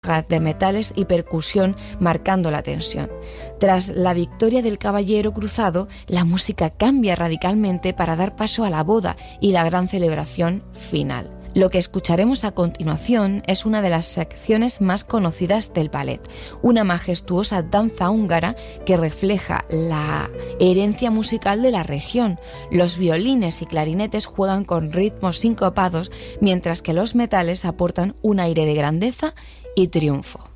de metales y percusión marcando la tensión. Tras la victoria del caballero cruzado, la música cambia radicalmente para dar paso a la boda y la gran celebración final. Lo que escucharemos a continuación es una de las secciones más conocidas del ballet, una majestuosa danza húngara que refleja la herencia musical de la región. Los violines y clarinetes juegan con ritmos sincopados, mientras que los metales aportan un aire de grandeza y triunfo.